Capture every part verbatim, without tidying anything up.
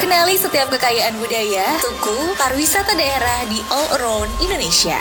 Kenali setiap kekayaan budaya, suku, pariwisata daerah di all around Indonesia.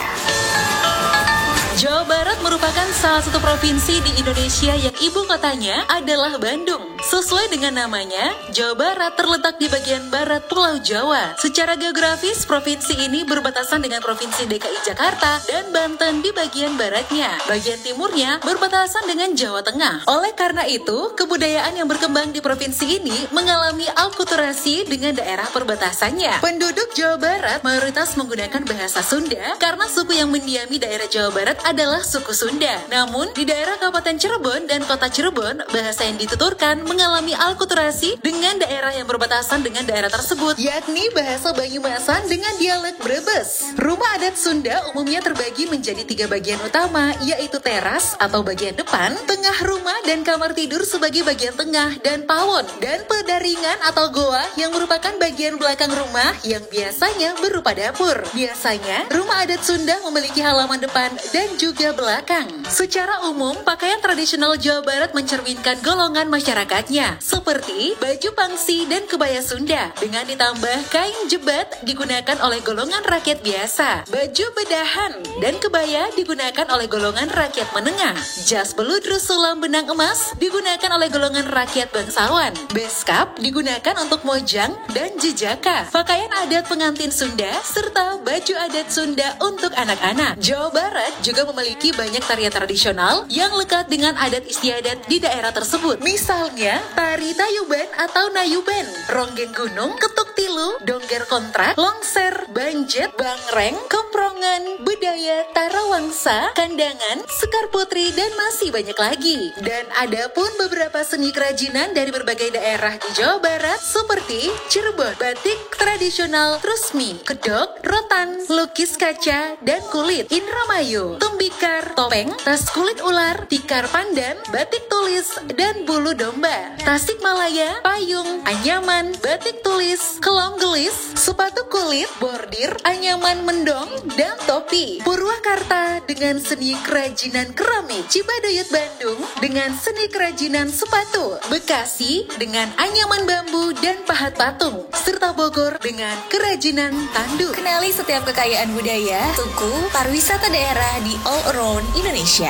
Jawa Barat merupakan salah satu provinsi di Indonesia yang ibu kotanya adalah Bandung. Sesuai dengan namanya, Jawa Barat terletak di bagian barat Pulau Jawa. Secara geografis, provinsi ini berbatasan dengan Provinsi D K I Jakarta dan Banten di bagian baratnya. Bagian timurnya berbatasan dengan Jawa Tengah. Oleh karena itu, kebudayaan yang berkembang di provinsi ini mengalami alkulturasi dengan daerah perbatasannya. Penduduk Jawa Barat mayoritas menggunakan bahasa Sunda karena suku yang mendiami daerah Jawa Barat adalah suku Sunda. Namun, di daerah Kabupaten Cirebon dan Kota Cirebon, bahasa yang dituturkan mengalami alkulturasi dengan daerah yang berbatasan dengan daerah tersebut, yakni bahasa Banyumasan dengan dialek Brebes. Rumah adat Sunda umumnya terbagi menjadi tiga bagian utama, yaitu teras atau bagian depan, tengah rumah dan kamar tidur sebagai bagian tengah, dan pawon, dan pedaringan atau goa yang merupakan bagian belakang rumah yang biasanya berupa dapur. Biasanya, rumah adat Sunda memiliki halaman depan dan juga belakang. Secara umum, pakaian tradisional Jawa Barat mencerminkan golongan masyarakatnya, seperti baju pangsi dan kebaya Sunda, dengan ditambah kain jebat digunakan oleh golongan rakyat biasa. Baju bedahan dan kebaya digunakan oleh golongan rakyat menengah. Jas beludrus sulam benang emas digunakan oleh golongan rakyat bangsawan. Beskap digunakan untuk mojang dan jejaka. Pakaian adat pengantin Sunda serta baju adat Sunda untuk anak-anak. Jawa Barat juga memiliki banyak tarian tradisional yang lekat dengan adat istiadat di daerah tersebut. Misalnya, tari tayuban atau nayuban, ronggeng gunung, ketuk tilu, dongger kontrak, longser, banjet, bangreng, kemprongan, budaya tarawangsa, kandangan, sekar putri, dan masih banyak lagi. Dan ada pun beberapa seni kerajinan dari berbagai daerah di Jawa Barat seperti Cirebon, batik tradisional Trusmi, kedok, rotan, lukis kaca, dan kulit, Indramayu, tembikar, topeng, tas kulit ular, tikar pandan, batik tulis, dan bulu domba. Tasikmalaya, payung, anyaman, batik tulis, kelom gelis, sepatu kulit, bordir, anyaman mendong, dan topi. Purwakarta dengan seni kerajinan keramik. Cibaduyut Bandung dengan seni kerajinan sepatu. Bekasi dengan anyaman bambu dan pahat patung. Serta Bogor dengan kerajinan tanduk. Kenali setiap kekayaan budaya, suku, pariwisata daerah di all around Indonesia.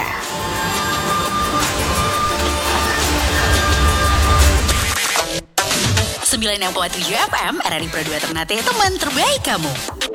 sembilan enam koma tujuh F M, R R I Pro dua Ternate, teman terbaik kamu.